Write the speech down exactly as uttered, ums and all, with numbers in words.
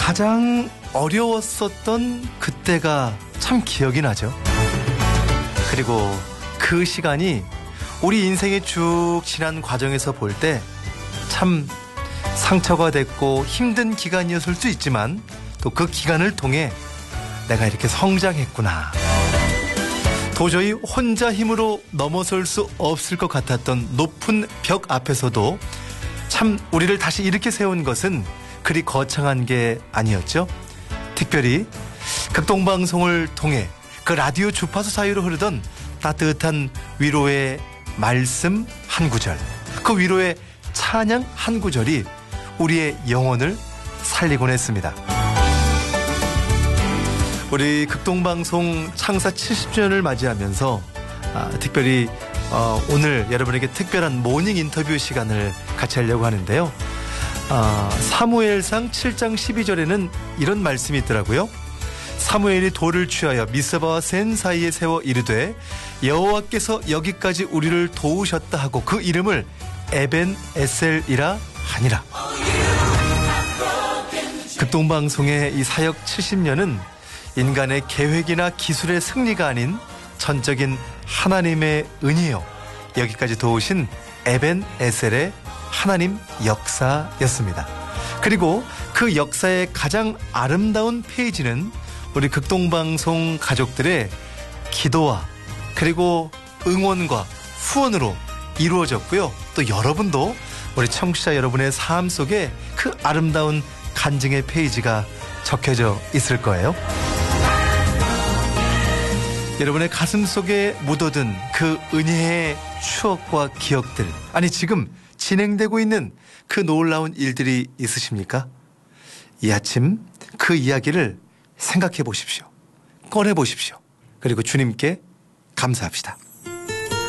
가장 어려웠었던 그때가 참 기억이 나죠. 그리고 그 시간이 우리 인생의 쭉 지난 과정에서 볼 때 참 상처가 됐고 힘든 기간이었을 수 있지만 또 그 기간을 통해 내가 이렇게 성장했구나. 도저히 혼자 힘으로 넘어설 수 없을 것 같았던 높은 벽 앞에서도 참 우리를 다시 이렇게 세운 것은 그리 거창한 게 아니었죠. 특별히 극동방송을 통해 그 라디오 주파수 사이로 흐르던 따뜻한 위로의 말씀 한 구절, 그 위로의 찬양 한 구절이 우리의 영혼을 살리곤 했습니다. 우리 극동방송 창사 칠십 주년을 맞이하면서 아, 특별히 어, 오늘 여러분에게 특별한 모닝 인터뷰 시간을 같이 하려고 하는데요. 아, 사무엘상 칠 장 십이 절에는 이런 말씀이 있더라고요. 사무엘이 돌을 취하여 미스바와 센 사이에 세워 이르되 여호와께서 여기까지 우리를 도우셨다 하고 그 이름을 에벤 에셀이라 하니라. 극동방송의 이 사역 칠십 년은 인간의 계획이나 기술의 승리가 아닌 전적인 하나님의 은혜요, 여기까지 도우신 에벤 에셀의 하나님 역사였습니다. 그리고 그 역사의 가장 아름다운 페이지는 우리 극동방송 가족들의 기도와 그리고 응원과 후원으로 이루어졌고요. 또 여러분도 우리 청취자 여러분의 삶 속에 그 아름다운 간증의 페이지가 적혀져 있을 거예요. 여러분의 가슴 속에 묻어둔 그 은혜의 추억과 기억들, 아니 지금 진행되고 있는 그 놀라운 일들이 있으십니까? 이 아침 그 이야기를 생각해 보십시오. 꺼내 보십시오. 그리고 주님께 감사합시다.